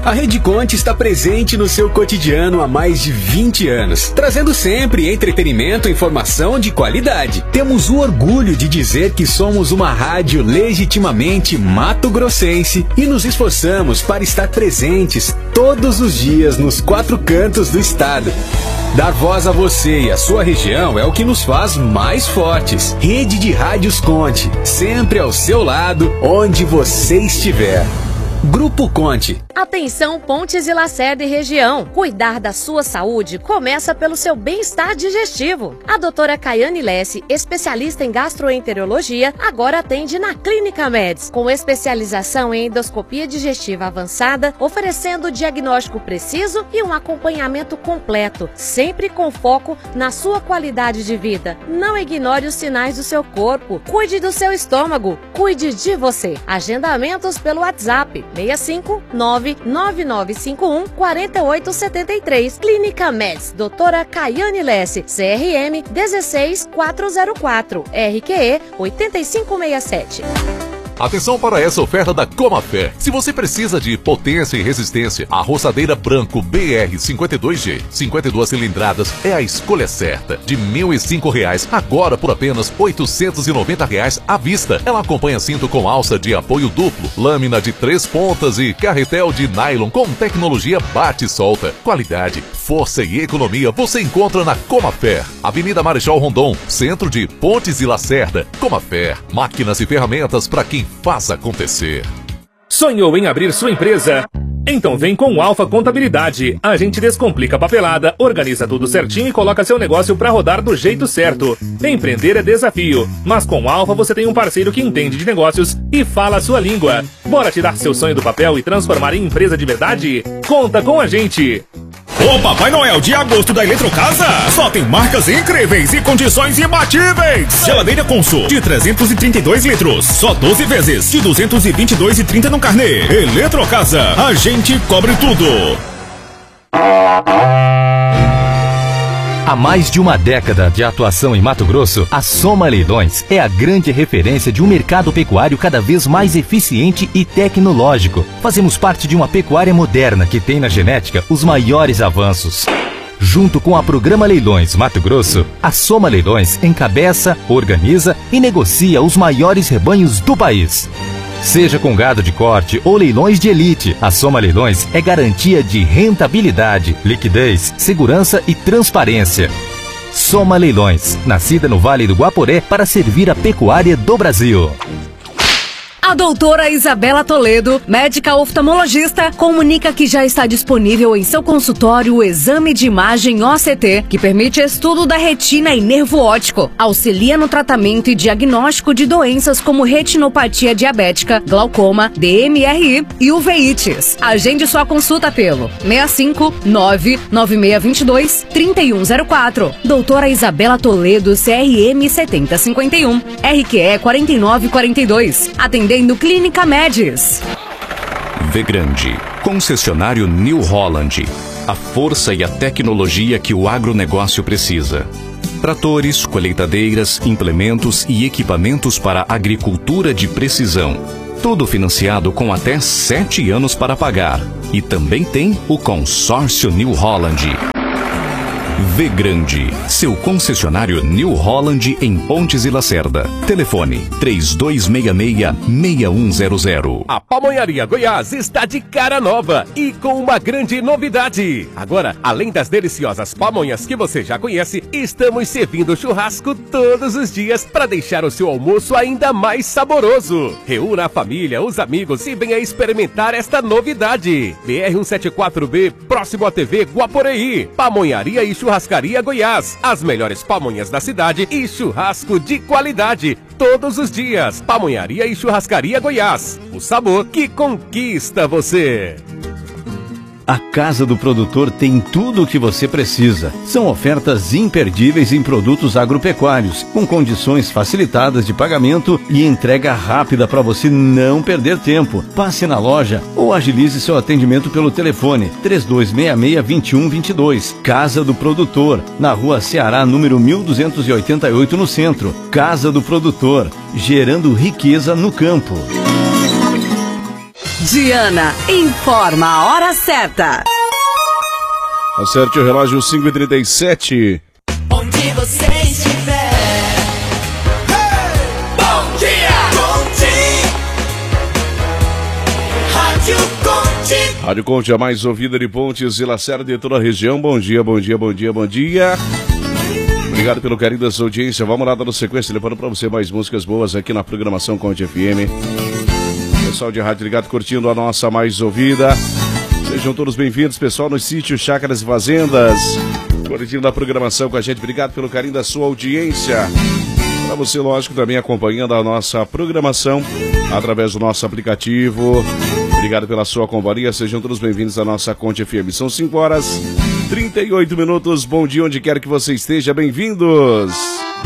A Rede Conte está presente no seu cotidiano há mais de 20 anos, trazendo sempre entretenimento e informação de qualidade. Temos o orgulho de dizer que somos uma rádio legitimamente mato-grossense e nos esforçamos para estar presentes todos os dias nos 4 cantos do estado. Dar voz a você e a sua região é o que nos faz mais fortes. Rede de Rádios Conte, sempre ao seu lado, onde você estiver. Grupo Conte. Atenção Pontes e Lacerda e região. Cuidar da sua saúde começa pelo seu bem-estar digestivo. A doutora Caiane Lesse, especialista em gastroenterologia, agora atende na Clínica Meds, com especialização em endoscopia digestiva avançada, oferecendo diagnóstico preciso e um acompanhamento completo, sempre com foco na sua qualidade de vida. Não ignore os sinais do seu corpo. Cuide do seu estômago. Cuide de você. Agendamentos pelo WhatsApp 659-9951-4873. Clínica Meds, doutora Caiane Lesse, CRM 16404, RQE 8567. Atenção para essa oferta da Comafé. Se você precisa de potência e resistência, a roçadeira branco BR 52G, 52 cilindradas, é a escolha certa. De R$ 1.005, agora por apenas R$ 890 à vista. Ela acompanha cinto com alça de apoio duplo, lâmina de 3 pontas e carretel de nylon com tecnologia bate e solta. Qualidade, força e economia você encontra na Comafé. Avenida Marechal Rondon, centro de Pontes e Lacerda. Comafé, máquinas e ferramentas para quem faz acontecer. Sonhou em abrir sua empresa? Então vem com o Alfa Contabilidade. A gente descomplica a papelada, organiza tudo certinho e coloca seu negócio para rodar do jeito certo. Empreender é desafio, mas com o Alfa você tem um parceiro que entende de negócios e fala a sua língua. Bora tirar seu sonho do papel e transformar em empresa de verdade? Conta com a gente! O Papai Noel de agosto da Eletrocasa só tem marcas incríveis e condições imbatíveis. Geladeira Consul de 332 litros, só 12 vezes de 222,30 no carnê. Eletrocasa, a gente cobre tudo. Há mais de uma década de atuação em Mato Grosso, a Soma Leilões é a grande referência de um mercado pecuário cada vez mais eficiente e tecnológico. Fazemos parte de uma pecuária moderna que tem na genética os maiores avanços. Junto com a Programa Leilões Mato Grosso, a Soma Leilões encabeça, organiza e negocia os maiores rebanhos do país. Seja com gado de corte ou leilões de elite, a Soma Leilões é garantia de rentabilidade, liquidez, segurança e transparência. Soma Leilões, nascida no Vale do Guaporé para servir a pecuária do Brasil. A doutora Isabela Toledo, médica oftalmologista, comunica que já está disponível em seu consultório o exame de imagem OCT, que permite estudo da retina e nervo óptico, auxilia no tratamento e diagnóstico de doenças como retinopatia diabética, glaucoma, DMRI e uveites. Agende sua consulta pelo 659-9622-3104. Doutora Isabela Toledo, CRM 7051, RQE 4942. Atendendo Clínica Meds. Vgrande, concessionário New Holland. A força e a tecnologia que o agronegócio precisa. Tratores, colheitadeiras, implementos e equipamentos para agricultura de precisão. Tudo financiado com até 7 anos para pagar. E também tem o consórcio New Holland. Vgrande, seu concessionário New Holland em Pontes e Lacerda. Telefone 3266-6100. A Pamonharia Goiás está de cara nova e com uma grande novidade. Agora, além das deliciosas pamonhas que você já conhece, estamos servindo churrasco todos os dias para deixar o seu almoço ainda mais saboroso. Reúna a família, os amigos e venha experimentar esta novidade. BR-174B, próximo à TV Guaporei. Pamonharia e Churrascaria Goiás. As melhores pamonhas da cidade e churrasco de qualidade. Todos os dias. Pamonharia e Churrascaria Goiás. O sabor que conquista você. A Casa do Produtor tem tudo o que você precisa. São ofertas imperdíveis em produtos agropecuários, com condições facilitadas de pagamento e entrega rápida para você não perder tempo. Passe na loja ou agilize seu atendimento pelo telefone 3266-2122. Casa do Produtor, na Rua Ceará, número 1288, no centro. Casa do Produtor, gerando riqueza no campo. Diana informa a hora certa. Acerte o relógio 5h37. Onde você estiver. Hey! Bom dia! Conte! Rádio Conte. Rádio Conte, a mais ouvida de Pontes e Lacerda de toda a região. Bom dia, bom dia, bom dia, bom dia. Obrigado pelo carinho da sua audiência. Vamos lá dando sequência, levando para você mais músicas boas aqui na programação Conte FM. Pessoal de rádio ligado, curtindo a nossa mais ouvida. Sejam todos bem-vindos, pessoal, nos sítios, chácaras e fazendas. Curtindo a programação com a gente. Obrigado pelo carinho da sua audiência. Para você, lógico, também acompanhando a nossa programação através do nosso aplicativo. Obrigado pela sua companhia. Sejam todos bem-vindos à nossa Conte FM. São 5h38. Bom dia onde quer que você esteja. Bem-vindos.